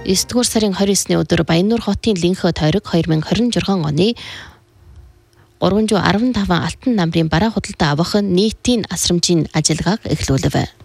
9-р сарын 29-ны өдөр Баяннуур хотын Линхэ тойрог 2026 оны 315 алтан намрын бараа худалдаа авах нийтийн асрамжийн ажиллагааг эхлүүлв.